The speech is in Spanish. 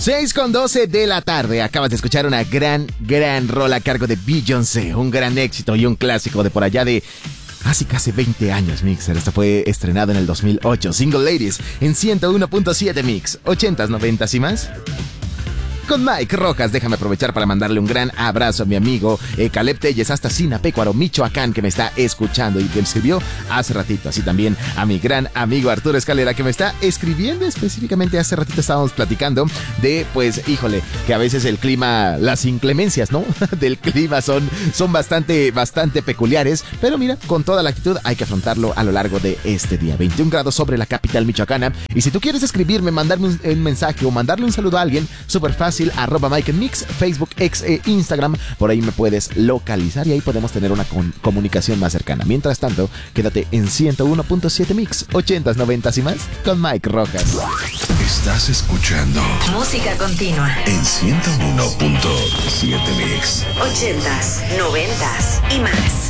6:12 de la tarde. Acabas de escuchar una gran rola a cargo de Beyoncé. Un gran éxito y un clásico de por allá de hace casi 20 años, Mixer. Esto fue estrenado en el 2008. Single Ladies en 101.7 Mix. 80s, 90s y más. Con Mike Rojas, déjame aprovechar para mandarle un gran abrazo a mi amigo Caleb Telles hasta Sinapecuaro, Michoacán, que me está escuchando y que me escribió hace ratito. Así también a mi gran amigo Arturo Escalera, que me está escribiendo específicamente. Hace ratito estábamos platicando de, pues, híjole, que a veces el clima, las inclemencias, ¿no? del clima son bastante peculiares, pero mira, con toda la actitud hay que afrontarlo a lo largo de este día. 21 grados sobre la capital michoacana. Y si tú quieres escribirme, mandarme un mensaje o mandarle un saludo a alguien, súper fácil, @MikeMix, Facebook, X e Instagram. Por ahí me puedes localizar y ahí podemos tener una comunicación más cercana. Mientras tanto, quédate en 101.7 Mix, 80s, 90s y más, con Mike Rojas. Estás escuchando música continua en 101.7 Mix, 80s, 90s y más.